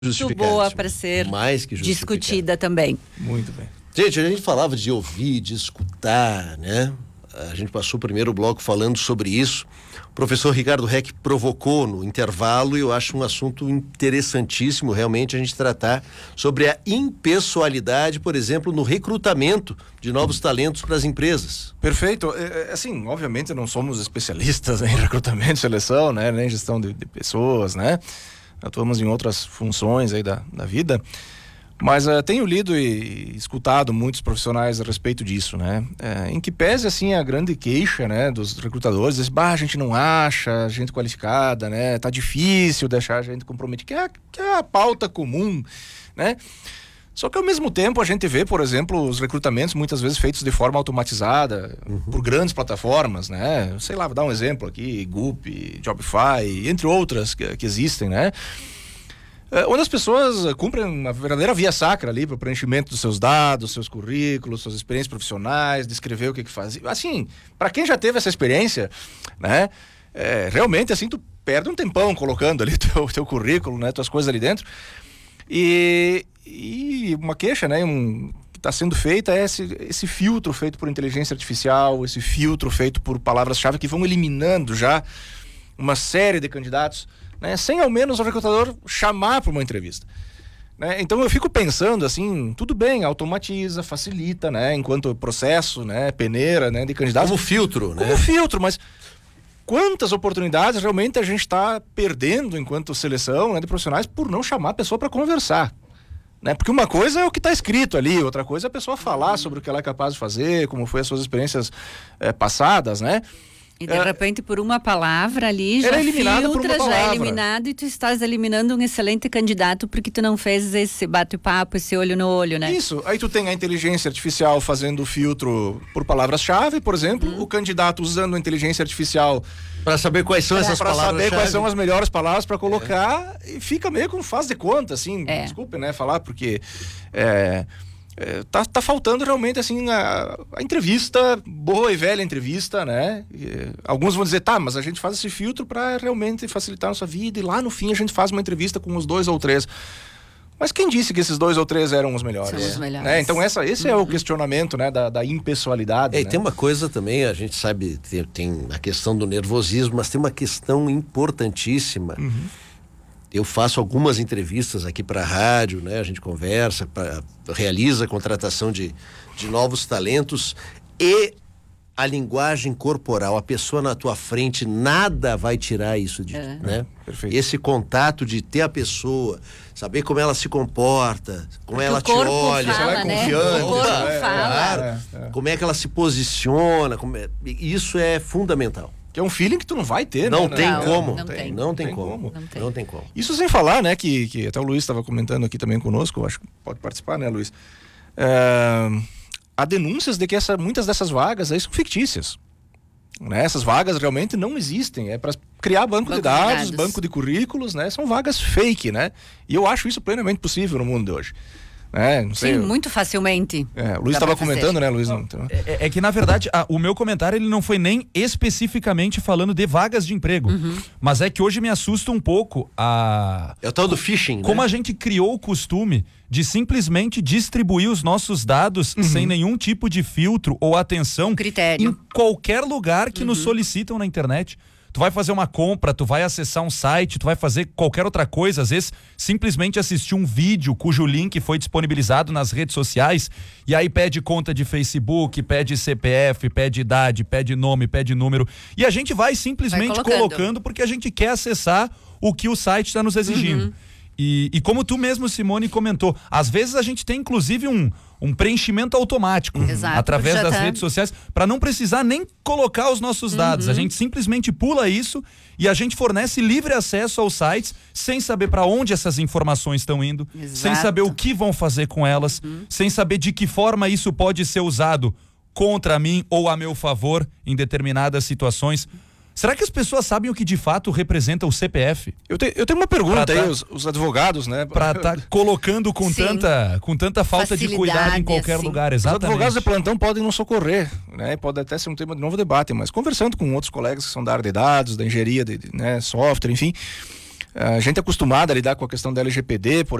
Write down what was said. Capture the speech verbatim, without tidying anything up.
muito boa para ser mais que discutida também. Muito bem. Gente, a gente falava de ouvir, de escutar, né? A gente passou o primeiro bloco falando sobre isso. O professor Ricardo Reck provocou no intervalo e eu acho um assunto interessantíssimo realmente a gente tratar sobre a impessoalidade, por exemplo, no recrutamento de novos talentos para as empresas. Perfeito. É, assim, obviamente não somos especialistas em recrutamento, seleção, né? Nem gestão de, de pessoas, né? Atuamos em outras funções aí da, da vida. Mas uh, tenho lido e escutado muitos profissionais a respeito disso, né? É, em que pese, assim, a grande queixa, né, dos recrutadores, diz, bah, a gente não acha gente qualificada, né? Tá difícil deixar a gente comprometida, que é, que é a pauta comum, né? Só que ao mesmo tempo a gente vê, por exemplo, os recrutamentos muitas vezes feitos de forma automatizada, uhum. por grandes plataformas, né? Sei lá, vou dar um exemplo aqui, Gupy, Jobify, entre outras que, que existem, né? Onde as pessoas cumprem uma verdadeira via sacra ali para o preenchimento dos seus dados, seus currículos, suas experiências profissionais, descrever o que que fazia. Assim, para quem já teve essa experiência, né, é, realmente, assim, tu perde um tempão colocando ali teu, teu currículo, né, tuas coisas ali dentro. E, e uma queixa, né, um, que está sendo feita é esse, esse filtro feito por inteligência artificial, esse filtro feito por palavras-chave que vão eliminando já uma série de candidatos, né, sem ao menos o recrutador chamar para uma entrevista, né? Então eu fico pensando assim, tudo bem, automatiza, facilita, né, enquanto processo, né, peneira, né, de candidatos. Como filtro, né? Como filtro, mas quantas oportunidades realmente a gente está perdendo enquanto seleção, né, de profissionais por não chamar a pessoa para conversar, né? Porque uma coisa é o que está escrito ali, outra coisa é a pessoa falar sobre o que ela é capaz de fazer, como foi as suas experiências é, passadas, né? E de repente, por uma palavra ali, já filtra, já é eliminado, e tu estás eliminando um excelente candidato porque tu não fez esse bate-papo, esse olho no olho, né? Isso, aí tu tem a inteligência artificial fazendo o filtro por palavras-chave, por exemplo, hum. o candidato usando a inteligência artificial para saber quais são pra, essas palavras para saber quais são as melhores palavras para colocar, é. e fica meio com faz de conta, assim, é. desculpe, né, falar, porque é... É, tá, tá faltando realmente assim a, a entrevista, boa e velha entrevista, né? E, alguns vão dizer, tá, mas a gente faz esse filtro para realmente facilitar a nossa vida e lá no fim a gente faz uma entrevista com os dois ou três. Mas quem disse que esses dois ou três eram os melhores? São os melhores. Né? Então essa, esse uhum. é o questionamento, né, da, da impessoalidade. É, né? Tem uma coisa também, a gente sabe, tem, tem a questão do nervosismo, mas tem uma questão importantíssima. Uhum. Eu faço algumas entrevistas aqui para a rádio, né? A gente conversa, pra, realiza a contratação de, de novos talentos e a linguagem corporal, a pessoa na tua frente, nada vai tirar isso de, é. né? Perfeito. Esse contato de ter a pessoa, saber como ela se comporta, como Porque ela te olha, fala, se ela é né? confiante, o corpo é, fala. É, é. como é que ela se posiciona, como é, isso é fundamental. Que é um feeling que tu não vai ter, não né? Tem não, como. Não tem, não tem, tem como. como. Não tem. Não tem como. Isso sem falar, né, que, que até o Luiz estava comentando aqui também conosco, acho que pode participar, né, Luiz? É, há denúncias de que essa, muitas dessas vagas aí são fictícias. Né? Essas vagas realmente não existem. É para criar banco, banco de, dados, de dados, banco de currículos, né? São vagas fake, né? E eu acho isso plenamente possível no mundo de hoje. É, não sei, Sim, eu... muito facilmente. É, o Luiz estava comentando, né, Luiz? Não, então... é, é que, na verdade, a, o meu comentário ele não foi nem especificamente falando de vagas de emprego. Uhum. Mas é que hoje me assusta um pouco a... É o tal do phishing, como né? a gente criou o costume de simplesmente distribuir os nossos dados uhum. sem nenhum tipo de filtro ou atenção critério em qualquer lugar que uhum. nos solicitam na internet. Tu vai fazer uma compra, tu vai acessar um site, tu vai fazer qualquer outra coisa, às vezes simplesmente assistir um vídeo cujo link foi disponibilizado nas redes sociais e aí pede conta de Facebook, pede C P F, pede idade, pede nome, pede número e a gente vai simplesmente vai colocando. colocando porque a gente quer acessar o que o site está nos exigindo. Uhum. E, e como tu mesmo, Simone, comentou, às vezes a gente tem inclusive um, um preenchimento automático Exato, através das tá... redes sociais para não precisar nem colocar os nossos dados. Uhum. A gente simplesmente pula isso e a gente fornece livre acesso aos sites sem saber para onde essas informações estão indo, Exato. sem saber o que vão fazer com elas, uhum. sem saber de que forma isso pode ser usado contra mim ou a meu favor em determinadas situações. Será que as pessoas sabem o que de fato representa o C P F? Eu, te, eu tenho uma pergunta pra aí, tá, os, os advogados, né? Pra estar tá colocando com tanta, com tanta falta Facilidade, de cuidado em qualquer assim. lugar, exatamente. Os advogados de plantão podem nos socorrer, né? Pode até ser um tema de novo debate, mas conversando com outros colegas que são da área de dados, da engenharia, de, de, né, software, enfim, A gente é acostumado a lidar com a questão da L G P D, por